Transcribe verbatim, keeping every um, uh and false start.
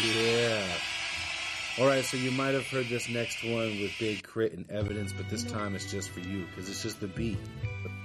Yeah. All right, so you might have heard this next one with Big Crit and Evidence, but this time it's just for you because it's just the beat. The